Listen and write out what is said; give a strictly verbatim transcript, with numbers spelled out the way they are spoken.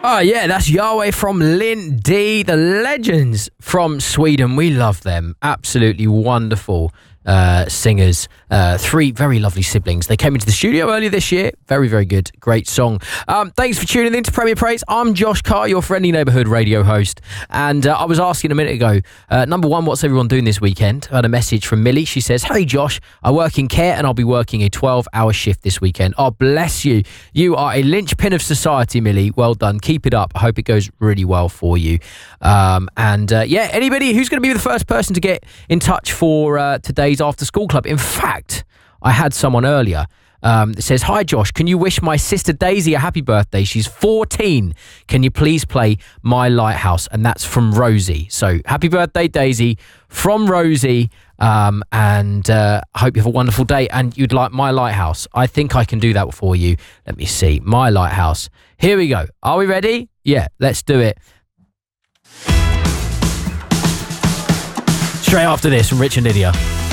Oh, yeah, that's Yahweh from Lin D, the legends from Sweden. We love them. Absolutely wonderful uh, singers. Uh, three very lovely siblings. They came into the studio earlier this year. Very, very good. Great song. Um, thanks for tuning in to Premier Praise. I'm Josh Carr, your friendly neighbourhood radio host. And uh, I was asking a minute ago, uh, number one, what's everyone doing this weekend? I had a message from Millie. She says, hey, Josh, I work in care and I'll be working a twelve-hour shift this weekend. Oh, bless you. You are a linchpin of society, Millie. Well done. Keep it up. I hope it goes really well for you. Um, and uh, yeah, anybody who's going to be the first person to get in touch for uh, today's After School Club. In fact, I had someone earlier um, that says, hi, Josh, can you wish my sister Daisy a happy birthday? She's fourteen. Can you please play My Lighthouse? And that's from Rosie. So happy birthday, Daisy, from Rosie. Um, and uh, I hope you have a wonderful day and you'd like My Lighthouse. I think I can do that for you. Let me see. My Lighthouse. Here we go. Are we ready? Yeah, let's do it. Straight after this from Rich and Lydia.